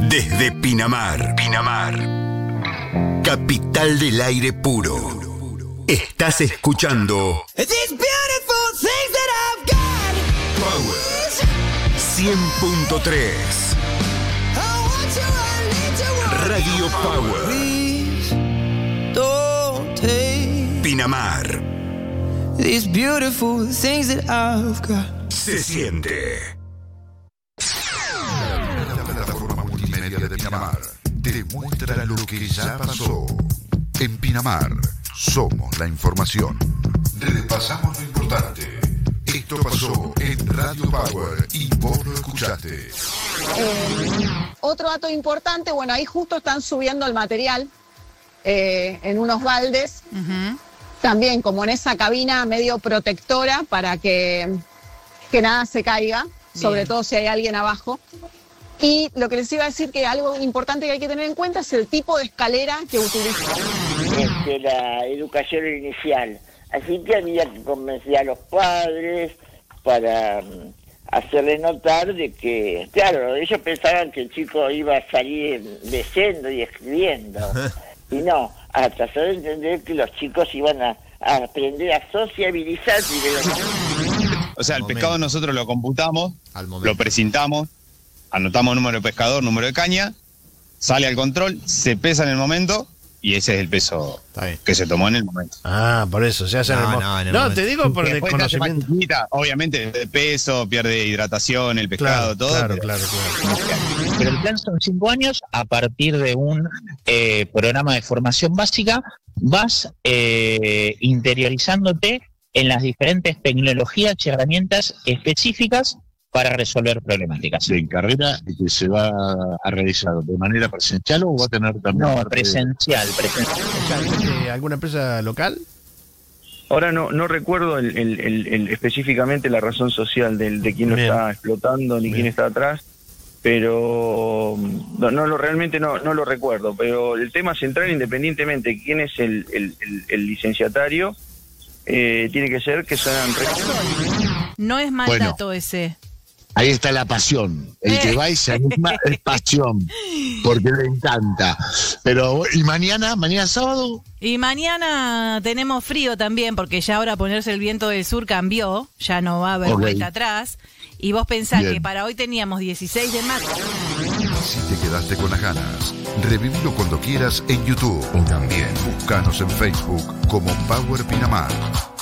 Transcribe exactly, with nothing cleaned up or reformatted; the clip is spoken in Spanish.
Desde Pinamar, Pinamar, capital del aire puro. Estás escuchando Power cien punto tres. Radio Power. Pinamar. These beautiful things that I've got. Se siente. La plataforma multimedia de Pinamar te muestra lo que ya pasó. En Pinamar somos la información. Repasamos lo importante. Esto pasó en Radio Power y vos lo escuchaste. Eh, otro dato importante, bueno, ahí justo están subiendo el material eh, en unos baldes. Uh-huh. También como en esa cabina medio protectora para que, que nada se caiga, bien, sobre todo si hay alguien abajo. Y lo que les iba a decir, que algo importante que hay que tener en cuenta es el tipo de escalera que utilizan. Este, la educación inicial. Así que había que convencer a los padres para um, hacerles notar de que, claro, ellos pensaban que el chico iba a salir leyendo y escribiendo. Y no, a tratar de entender que los chicos iban a, a aprender a sociabilizar primero. O sea, el pescado nosotros lo computamos, lo precintamos, anotamos número de pescador, número de caña, sale al control, se pesa en el momento y ese es el peso que se tomó en el momento. Ah, por eso, se hace no, en el, mo- no, en el no momento. No, te digo por el conocimiento. Chiquita, obviamente, de peso, pierde hidratación, el pescado, claro, todo. Claro, pero... claro, claro. Pero el plan son cinco años. A partir de un eh, programa de formación básica, vas eh, interiorizándote en las diferentes tecnologías y herramientas específicas para resolver problemáticas. ¿De carrera que se va a realizar de manera presencial o va a tener también? No, presencial, de... presencial. ¿Alguna empresa local? Ahora no no recuerdo el, el, el, el, específicamente la razón social del, de quién lo Bien. está explotando ni Bien. quién está atrás, pero no, no lo realmente no no lo recuerdo. Pero el tema central, independientemente de quién es el, el, el, el licenciatario, eh, tiene que ser que sean... No es mal bueno. dato ese. Ahí está la pasión. El eh. que va y se anima es pasión, porque le encanta. Pero, ¿y mañana? ¿Mañana sábado? Y mañana tenemos frío también, porque ya ahora ponerse el viento del sur cambió, ya no va a haber okay. vuelta atrás. Y vos pensás Bien. que para hoy teníamos dieciséis de marzo. Si te quedaste con las ganas, revivilo cuando quieras en YouTube. O también búscanos en Facebook como Power Pinamar.